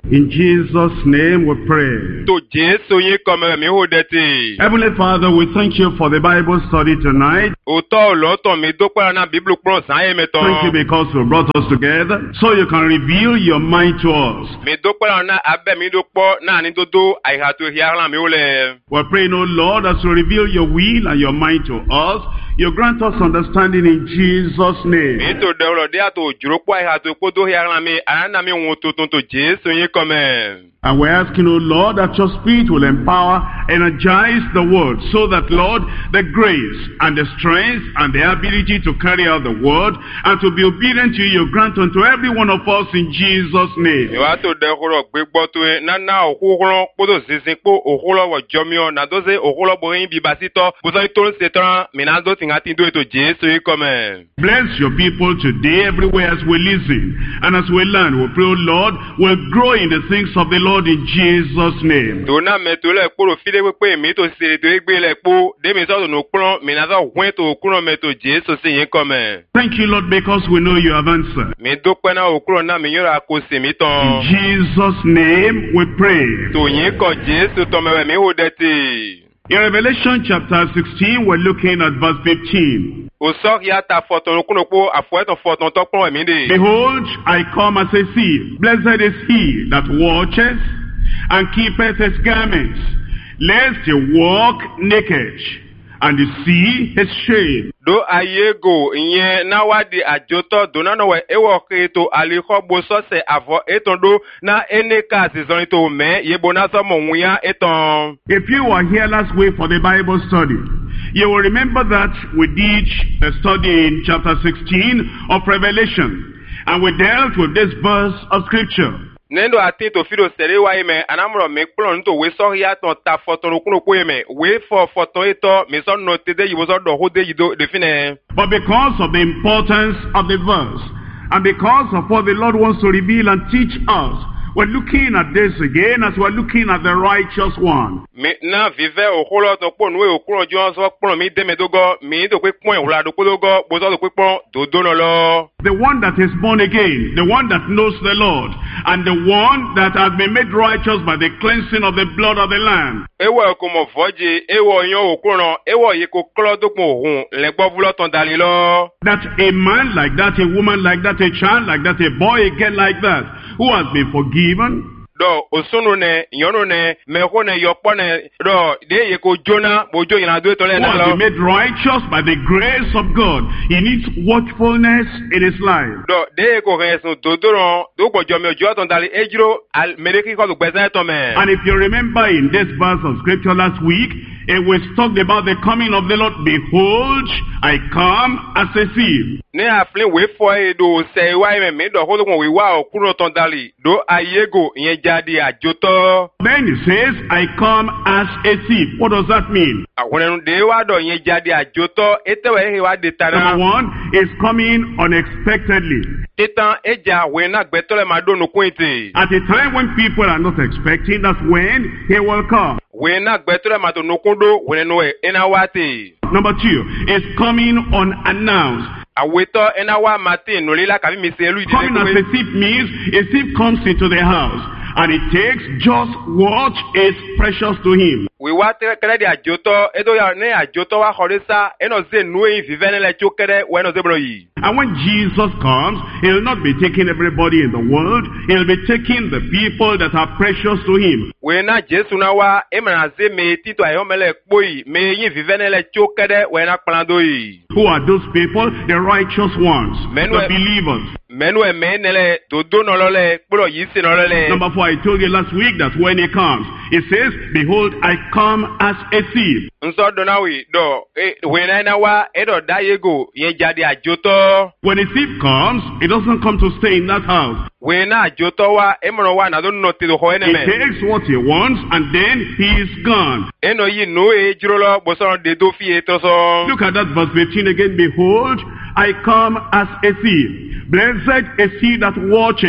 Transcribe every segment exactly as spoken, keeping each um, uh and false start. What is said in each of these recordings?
In Jesus' name we pray. To Jesu yin kome mi ho deti. Heavenly Father, we thank you for the Bible study tonight. Oto lo to mi do pa na Bible pro san ye me to. Thank you because you brought us together so you can reveal your mind to us. Mi do pa na abe mi do po na ni dodo ai ha to hia la mi ole. We're praying, oh Lord, as you reveal your will and your mind to us, you grant us understanding in Jesus' name. Mi to de lo de ato juro po ai ha to po do hia la mi ana mi won to to Jesu yin kome. And we're asking, oh Lord, that your Spirit will empower, energize the word, so that, Lord, the grace and the strength and the ability to carry out the word and to be obedient to you, grant unto every one of us in Jesus' name. Mi wa to de horo gbe gbo to na na ohoro po do sisin po ohoro wo jomio na do se ohoro bo yin bi basito bo so to setan mi na do tinga tin do to Jesu yin kome. Bless your people today everywhere as we listen and as we learn. We pray, oh Lord, we'll grow in the things of the Lord in Jesus' name. Dona meto le kporo fide pe mi to sire to egbe le po de mi so no kporo mi na so hwen to okuro meto Jesu se yin kome. Thank you, Lord, because we know you have answered. Mi do pe na okuro na mi yora ko se mi ton. In Jesus' name we pray. To yin ko Jesu to me mi ho deti. In Revelation chapter sixteen, we're looking at verse fifteen. Osok ya ta foton okuno po afueton foton to pon mi de. Behold, I come as a thief. Blessed is he that watcheth and keepeth his garments, lest he walk naked, and see his shame. Do ayego yen na wadi ajoto do na no we ewo keto ali khobo so se avo etondo na eneka season to me yebo na so mo nwia eton. If you were here last week for the Bible study, you will remember that we did a study in chapter sixteen of Revelation, and we dealt with this verse of scripture. Nendo ati to fido sere wa ime anamro me plon to we so ya to ta foto kuno ko ime we for foto ito me so no te de yibo so do ho de yido de fine. But because of the importance of the verse and because of what the Lord wants to reveal and teach us, we're looking at this again as we're looking at the righteous one. Me na vive o holo to pon we o kuro jo so pon mi de me dogo mi do pe pon wala do ko dogo bo so do pe pon do do no lo. The one that is born again, the one that knows the Lord, and the one that has been made righteous by the cleansing of the blood of the Lamb. Ewo ko mo foje ewo yan o kuro ewo ye ko klo do pon ohun le gbo bulo ton dali lo. That a man like that, a woman like that, a child like that, a boy, a girl like that, who has been forgiven, do osunu ne yono ne me ho ne yopo ne do de ye ko jona bojo ina do to le who na has lo been made righteous by the grace of God, he needs watchfulness in his life. do de ko resun do do ron do bojo me ojo ton dali ejiro al mereki ko gbese to me. And if you remember in this verse of scripture last week, it was talked about the coming of the Lord. Behold, I come as a thief. Ne aflin we fo e do se wa me me do ho we wa okuro ton dali do ayego yen jadi ajoto. Then he says, I come as a thief. What does that mean? Awon de wa do yen jadi ajoto etewe he wa de Number tara. one, is coming unexpectedly. Titan eja we na gbetole ma do no kwente. At a time when people are not expecting, that's when he will come. We na gbetole ma do no kondo we no e ena wate. Number two, is coming unannounced. Aweto ena wa Martin no lila ka mi se elu ide Coming as a thief means a thief comes into the house and it takes just what is precious to him. we wa tere kere di ajoto edo ya ne ajoto wa horisa eno ze nu e vivene le chokere we no ze bro yi. And when Jesus comes, he'll not be taking everybody in the world. He'll be taking the people that are precious to him. We na Jesu na wa e mena ze me tito ayo mele kpoi me yin vivene le chokere we na kplando yi. Who are those people? The righteous ones, Men the were- believers. Menu e me nele dodo no lole kpro yi se no lole. Number four, I told you last week that when he comes, he says, behold, I come as a thief. Nso do na we do e we na na wa e do da yego yen jadi ajoto. When a thief comes, he doesn't come to stay in that house. We na ajoto wa e mo wa na do no ti do ho ene He me. takes what he wants and then he is gone. Eno yi no e jiro lo bo so de do fi e to so. Look at that verse fifteen again. Behold, I come as a thief. Blessed is he that watcheth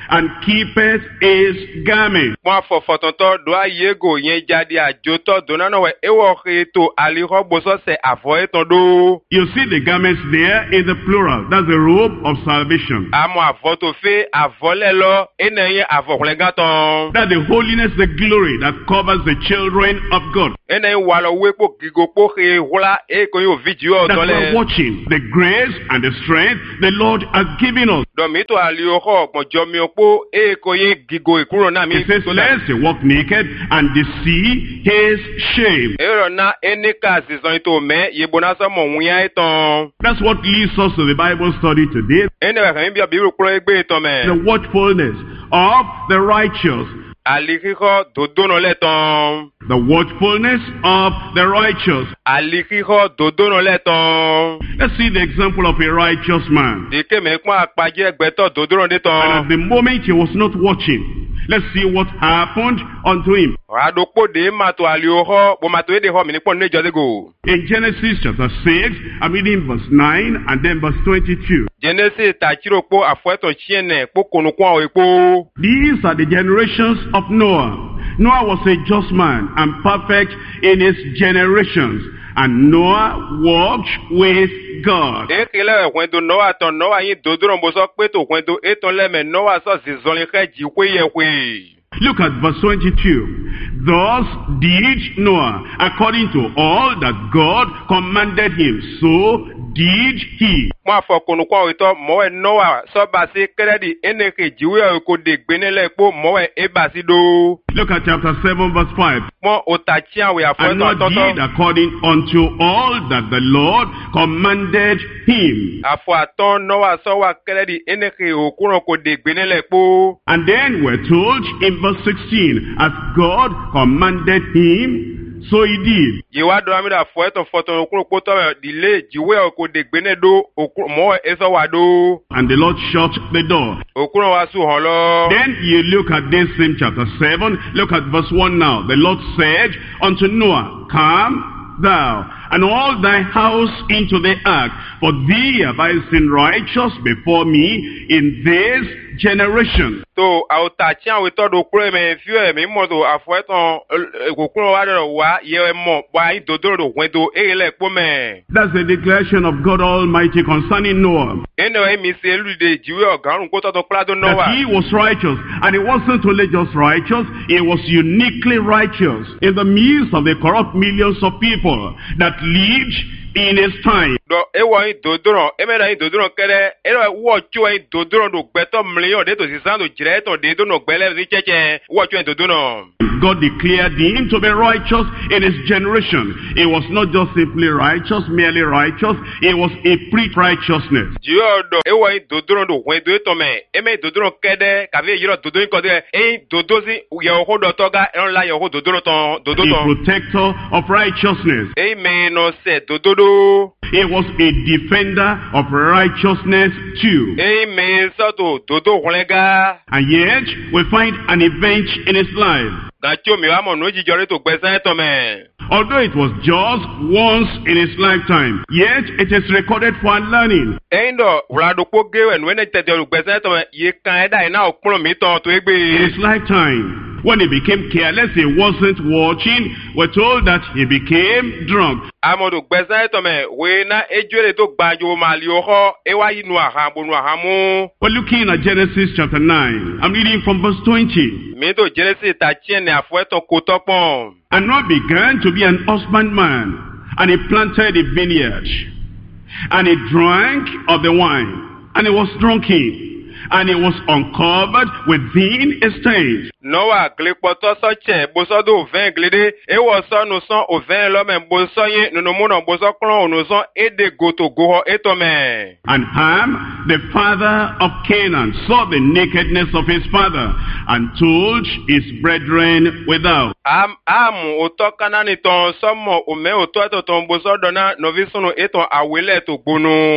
and keepeth his garment. Mo fofotonto do ayego yen jadi ajoto do na no we ewo to aliro boso se avo eton do. You see the garments there in the plural. That's the robe of salvation. Amo avo to fe avole lo eneye avo legaton. That's the holiness, the glory that covers the children of God. Eneye walo wepo gigopo he hula e ko yo video That dole. we're watching the grace and the strength the Lord has given us. Do mi to alio ho mo jomi opo e ko ye gigo ikuro na mi. It says, lest he walk naked and see his shame. Ero na enika season to me ye bonasa mo nwia eton. That's what leads us to the Bible study today. Ene wa kan bi Bible kuro egbe eton me. The watchfulness of the righteous. Alikiho dodono leton. The watchfulness of the righteous. Alikiho dodono leton. Let's see the example of a righteous man. Dike me kwa akpaje egbeto dodono And deton. at the moment he was not watching, let's see what happened unto him. Adokpo de mato alioho bo mato ede ho mi ni pon nejo dego. In Genesis chapter six, I'm reading verse nine and then verse twenty-two. Genesis tachiro po afueto chiene po konu kwa epo. These are the generations of Noah. Noah was a just man and perfect in his generations. And Noah walked with God. Ekele kwendo Noah ton Noah yin dodono bo so pe to kwendo eton le me Noah so zizon le ji kwe ye kwe. Look at verse twenty-two. Thus did Noah, according to all that God commanded him, so did he. Mo afokunu kwa oito mo e Noah so ba si kredi eneke jiwe ko de gbenele po mo e ebasi do. Look at chapter seven verse five. Mo otachia we And afueto Noah did toto. according unto all that the Lord commanded him. Afo aton Noah so wa kredi eneke okuron ko de gbenele po. And then we're told in verse sixteen, as God commanded him, so he did. Yewa do amida afueto foto okuron po to dile jiwe ko de gbene do okuron mo e so wa do. And the Lord shut the door. Okuron wa su han lo. Then you look at this same chapter seven, look at verse one now. The Lord said unto Noah, come thou and all thy house into the ark, for thee have I seen righteous before me in this generation. To autachia we to do kure me fiu me mo do afueton okuron wa do wa ye mo wa dodoro do kwendo ele po me. That's the declaration of God Almighty concerning Noah. Ene we mi se lu de jiwe ogarun ko to to plado That Noah. he was righteous, and he wasn't only just righteous, he was uniquely righteous in the midst of the corrupt millions of people that lived in his time. Do ewo yin dodoro emeda yin dodoro kere ero wo chu yin dodoro do gbeto million de to sisan do jire to de do no gbele ni cheche wo chu yin dodoro. God declared him to be righteous in his generation. He was not just simply righteous, merely righteous. He was a pre-righteousness. Jiwe do ewo yin dodoro do wen do to me eme dodoro kede ka ve yiro dodo yin ko de e dodo si ye ho do to ga en la ye ho dodoro ton dodo A ton. protector of righteousness. Amen no se dododo. He was a defender of righteousness too. Amen so to dodo hulega. And yet, we find an event in his life. Gacho mi wa mo no jijore to gbesan to me. Although it was just once in his lifetime, yet it is recorded for learning. Endo wladokpo gewe nwene tete gbesan to me ye kan eda ina okporo mi ton to In egbe. his lifetime, when he became careless, he wasn't watching, we're told that he became drunk. Amodo gbesan to me we na ejore to gbajo mali oho ewa yinu aha bonu aha mu. We're looking at Genesis chapter nine. I'm reading from verse twenty. Mi to Genesis ta chien afueto kotopon. And Noah began to be an husbandman, and he planted a vineyard, and he drank of the wine, and he was drunken, and he was uncovered within his tent. Noah glepoto so che boso do vin glede e wo so no son o vin lo men boso yin no mo no boso klon no son e de goto go eto me. And Ham, the father of Canaan, saw the nakedness of his father, and told his brethren without. Am am o to kanani ton so mo o me o to to ton boso dona no vi sunu eto awele to gbonu.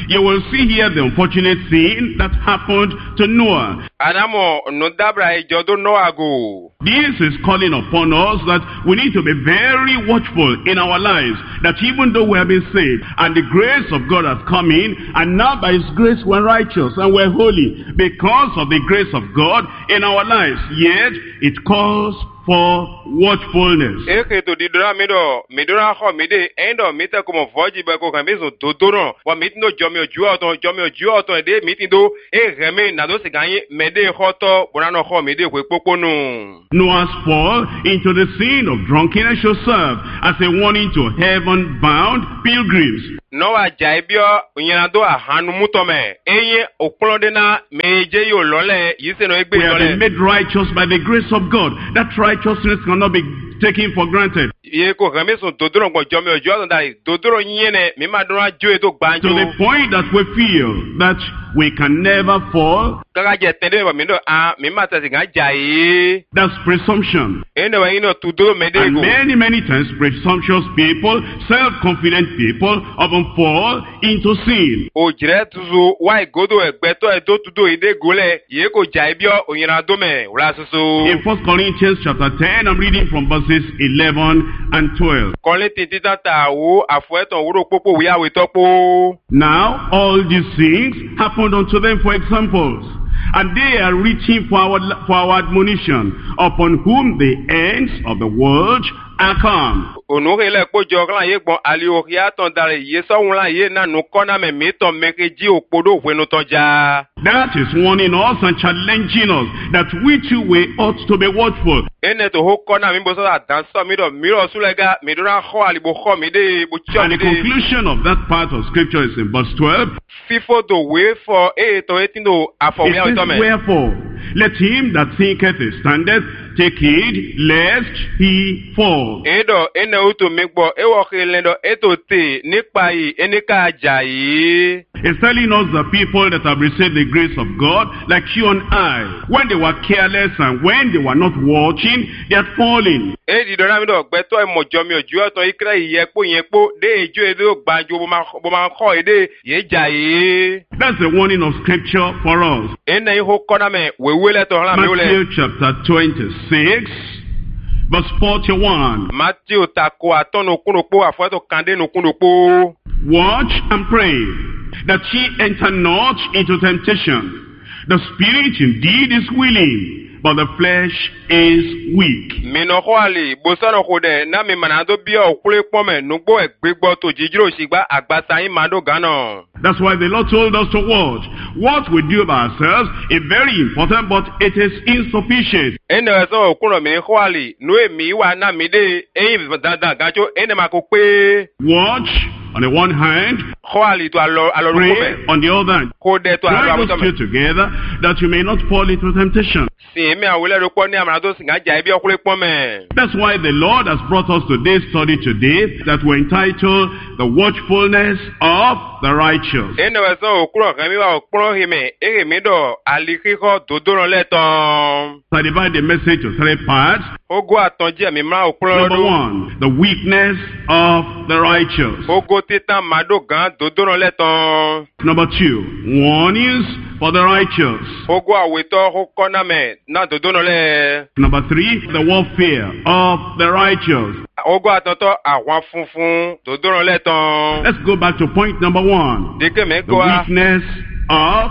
You will see here the unfortunate thing that happened to Noah. Anamo no dabra ijodo Noago. This is calling upon us that we need to be very watchful in our lives, that even though we have been saved and the grace of God has come in, and now by His grace we're righteous and we're holy because of the grace of God in our lives, yet it calls for watchfulness. Eke to didora mido midora ho mide endo mita como voji ba ko kamizo dodoro wa mitno jomio juo to jomio juo to de mitindo e reme na do siganye mede hoto bonano ho mide kwe poponu. Noah's fall into the sin of drunkenness should serve as a warning to heaven-bound pilgrims. Noah jaibio unyado ahanu mutome eye oklodena meje yo lole yise no egbe We have been lole. made righteous by the grace of God. That righteousness cannot be taken for granted. Ye ko kamizo dodoro ngo jomio juo dai dodoro nyene mi madora joe to To gbanjo. the point that we feel that we can never fall. Kaka je tende ba mindo a mi mata singa jai. That's presumption. Ende wa ino tudoro mede And go. many, many times presumptuous people, self-confident people often fall into sin. O jire tuzu wa igodo egbeto edo tudo ide gole ye ko jaibio onyina dome ura susu. In First Corinthians chapter ten, I'm reading from verses eleven and twelve. Kole titita ta wo afueton wuro popo wi awe topo. Now all these things happened unto them for examples, and they are written for our, for our admonition, upon whom the ends of the world are come. Onore le pojo kan ye gbon ali oria ton dare ye so won ye na no kona me meton mekeji opodo wenu toja. That is warning us and challenging us that we too we ought to be watchful. Ene to ho kona mi bo so dan so mi do mi ro sulega mi do ran ho ali bo ho mi de bo cho And mi the de. conclusion of that part of scripture is in verse twelve. Fifo to we for e to etindo afo It wi awe says, to me. wherefore, let him that thinketh he standeth take heed lest he fall. Edo ene uto migbo ewo kelendo eto te nipa yi enika ajayi. It's telling us the people that have received the grace of God, like you and I, when they were careless and when they were not watching, they had fallen. E di do na mi do gbeto e mojo mi oju oton ikra iyepo yenpo de ejo edo gbanjo bo ma bo ma ko ede ye jayi. That's the warning of scripture for us. Ene ho kona me wewele to ran mi ole. Matthew chapter twenty-six, verse forty-one. Matthew tako atono kunopo afueto kande no kunopo. Watch and pray, that ye enter not into temptation. The spirit indeed is willing, but the flesh is weak. Mino ho ali bosono ko de na mi manado bi okule pome nugbo egbegbo to jijiro sigba agbasa yin mado gano. That's why the Lord told us to watch. What we do by ourselves is very important, but it is insufficient. Ene so okuno mi ho ali no emi wa na mi de eyin dandan gajo ene ma ko pe. Watch on the one hand, Ho ali to alo alo pray ruko on the other hand. ko de to Join alo those to two together that you may not fall into temptation. si mi awule ruko ni amado singa ja bi okule pome. That's why the Lord has brought us to this study today that we're entitled The Watchfulness of the Righteous. Ene so okuno kan mi wa okporo hime ere mi do ali kiko dodoro leton. So I divide the message to three parts. Ogo atonje mi ma okporo Number do. one, the weakness of the righteous. Ogo titan mado gan dodoro leton. Number two, warnings for the righteous. Ogo aweto ho kona me na dodoro le. Number three, the warfare of the righteous. Ogo atonto àwọn funfun dodoro leton. Let's go back to point number one. Deke me The ko a. weakness of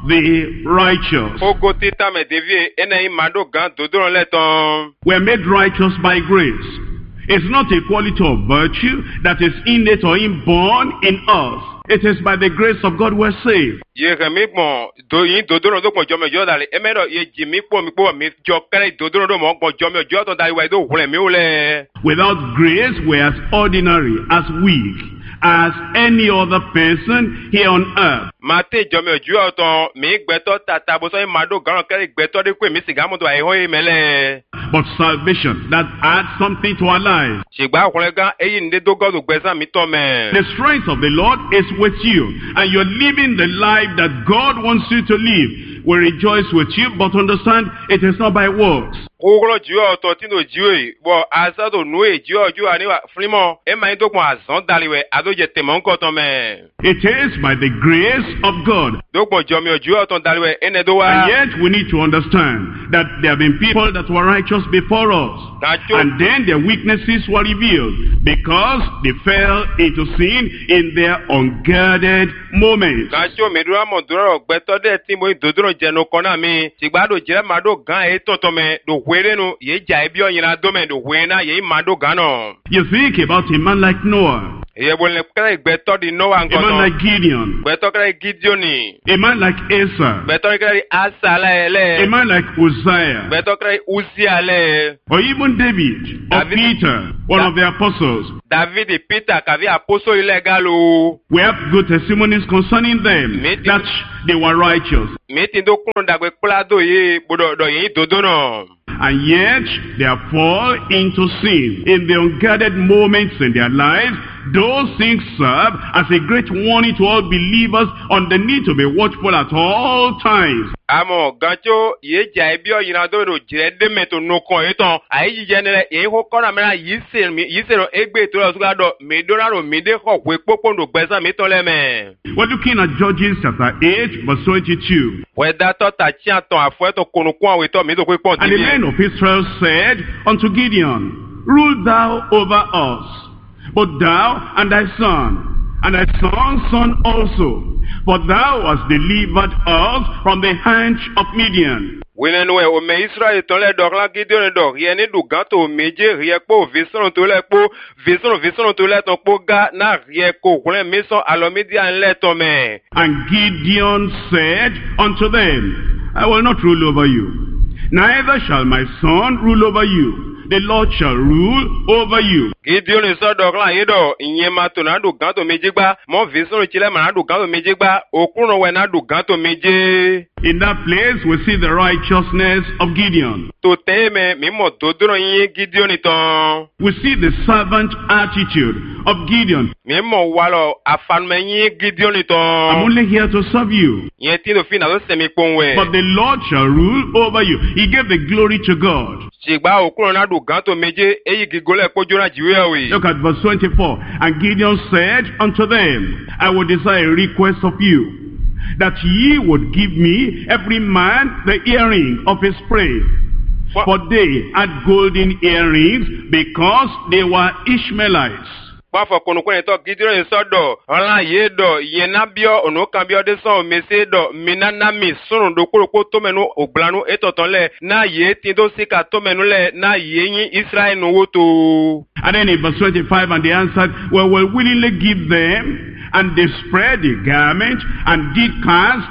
the righteous. Ogo titan me devie ene mado gan dodoro leton. We're made righteous by grace. It's not a quality of virtue that is innate or inborn in us. It is by the grace of God we're saved. Ye remi gbon do yin dodoro do pon jomo jo dale emedo ye jimi po mi po mi jo kere dodoro do mo gbon jomo jo to dale wa do hule mi ole. Without grace, we're as ordinary, as weak, as any other person here on earth. Mate jomo jo to mi gbeto tata bo so ma do gan kere gbeto de ku mi siga mo do ai ho mele. But salvation, that adds something to our lives. Sigba hule gan eyi nde do god gbesa mi to me. The strength of the Lord is with you, and you're living the life that God wants you to live. We rejoice with you, but understand it is not by works. kogro juo to tino jue bo asado nue juo juo aniwa frimo e ma ndo mo azon daliwe ado je temon ko to me. It is by the grace of God. Do mo jomi juo to daliwe ene do wa. And yet we need to understand that there have been people that were righteous before us. And then their weaknesses were revealed because they fell into sin in their unguarded moments. Kacho medura mo duro gbeto de ti mo dodoro jeno kona mi tigbado jere mado gan e tonto me do hwerenu ye ja ebi oyina do me do hwena ye mado gano. You think about a man like Noah. Ye bolne kra gbeto di Noah ngono. A man like Gideon. Gbeto kra Gideoni. A man like Asa. Gbeto kra Asa le. A man like Uzziah. Gbeto kra Uzziah le. Or even David or David, Peter, one da, of the apostles. David and Peter kavi apostle illegal. We have good testimonies concerning them Meti, that they were righteous. Meti do kuno dagwe plado ye bodo do ye dodono. And yet they have fallen into sin in the unguarded moments in their lives. Those things serve as a great warning to all believers on the need to be watchful at all times. Amo gancho ye jaibio yinado do jede meto no kon eton ayi jenere ye ho kona mera yise mi yise ro egbe to lo suga do medora ro mede ko we popo ndo gbesa mi ton le me. We're looking at Judges chapter eight verse twenty-two. We da to ta chi aton afo to konu kon we to mi to pe pon ti. And the men of Israel said unto Gideon, Rule thou over us, but thou and thy son, and thy son's son also, for thou hast delivered us from the hand of Midian. Winenwe o me Israel ton le dor la Gideon dor ye ni du ganto meje rie po vison to le po vison vison to le ton po ga na rie ko kun meson alomidian le ton me. And Gideon said unto them, I will not rule over you, neither shall my son rule over you. The Lord shall rule over you. Gideon is so dog like do inyema to na do ganto mejigba mo vison chile ma na do ganto mejigba okuno we na do ganto meje. In that place we see the righteousness of Gideon. To teme mi mo dodoro yin Gideon iton. We see the servant attitude of Gideon. Mi mo walo afanme yin Gideon iton. I'm only here to serve you. Yen ti do fina do semi ponwe. But the Lord shall rule over you. He gave the glory to God. Sigba okuno na do ganto meje eyi gigole pojora jiwe we. Look at verse twenty-four. And Gideon said unto them, I will desire a request of you, that ye would give me every man the earring of his prey. What? For they had golden earrings, because they were Ishmaelites. Bafo kono kwen to Gideon so do ola ye do ye na bio ono kan bio de so mese do minana mi sunu do koroko to menu ogblanu etoton le na ye tin do sika to menu le na ye yin Israel no woto. And then in verse twenty-five, and they answered, well, we'll willingly give them. And they spread the garment and did cast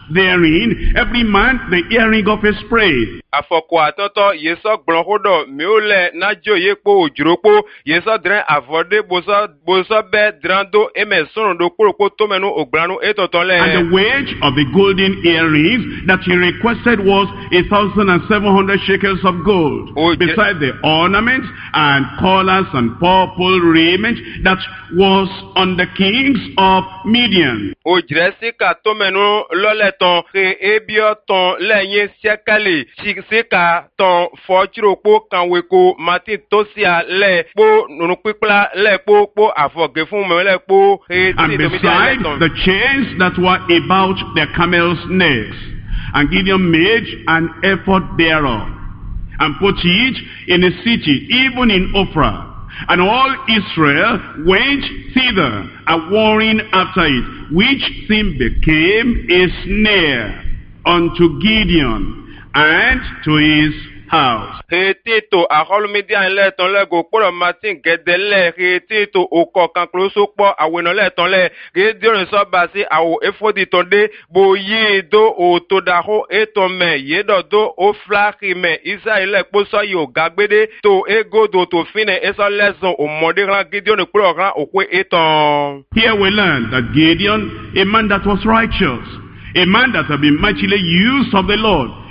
therein every man the earring of his prey. Afoko atoto yeso gbonhodo miole na joye po ojuropo yeso dren avode boso boso be drando emeson do koroko to menu ogblanu etotonle. And the wage of the golden earrings that he requested was a thousand and seven hundred shekels of gold, oh, beside the ornaments and collars and purple raiment that was on the kings of Midian. O jresika to menu loleton re ebioton lenye sekali sika ton fochiropo kanweko mati tosia le po nunupipla le po po afoge fun me le po. And besides the chains that were about their camels' necks, and Gideon made an ephod thereof, and put it in a city, even in Ophrah. And all Israel went thither, a warring after it, which thing became a snare unto Gideon and to his house. Retito a holumidian le ton le go poro Martin gedele retito o kokan kloso po aweno le ton le Gideon so basi awo efodi tonde bo ye do o to da ho eton me ye do do o flaki me Israel po so yo gagbede to ego do to fine eso lesson o mode ran Gideon poro ran o kwe eton. Here we learn that Gideon, a man that was righteous, a man that had been mightily used of the Lord,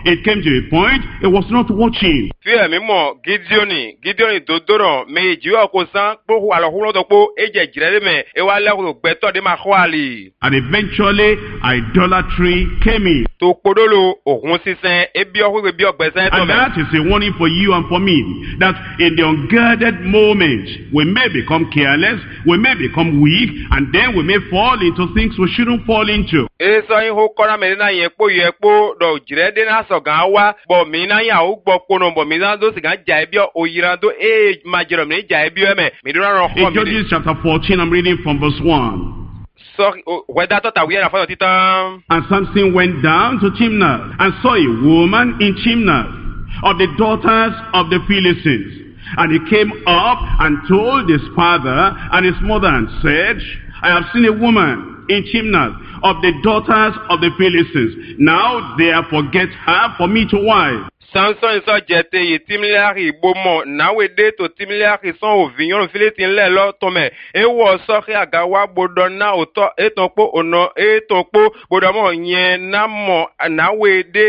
it came to a point it was not watching. Fi ẹ̀mí mọ̀ Gideoni Gideoni dòdòrò mẹ ìjìwà kò sán kpóhu àlọ́húnlọ́ tó kpó ẹ̀jẹ̀ jìrẹ́ dé mẹ ewa lẹ́kọ̀ọ́ gbẹ́tọ́ dé ma xọ́ àlè. And eventually idolatry came in. Tó kpódolo òhun sísẹ́ ebi ọ̀hún ebi ọ̀gbẹ́sẹ́ tó And mẹ. that is a warning for you and for me, that in the unguarded moment, we may become careless, we may become weak, and then we may fall into things we shouldn't fall into. Esọ iho kọ́ra mẹ́rin náà yẹn kpó yẹ kpó dọ̀ jìrẹ́ dé náà sọ̀gán wá bọ̀ mí náà yà ó gbọ́ kpónú bọ̀ mí náà tó sì gán jà ẹbí òyìnbó tó ee máa jẹrọ mi jà ẹbí ẹ̀mẹ̀ mi dúró rán In ọkọ mi. Judges chapter fourteen, I'm reading from verse one. Sọ wẹ́dá tọ́ta wíyẹn àfọ́tọ̀ títán. And Samson went down to Timnath and saw a woman in Timnath of the daughters of the Philistines. And he came up and told his father and his mother and said, I have seen a woman in Timnath of the daughters of the Philistines. Now therefore get her for me to wife. Samson sọ jẹte yìí tímílíàrì ìbomọ náwó èdè tó tímílíàrì sàn òfìyàn fílẹ̀tì ńlẹ̀ lọ́tọ̀mẹ̀ ewọ sọ́kì àgáwá gbọdọ̀ náà òtọ́ ètò pọ̀ ọ̀nà ètò pọ̀ gbọdọ̀ mọ̀ yẹn náà mọ̀ náwó èdè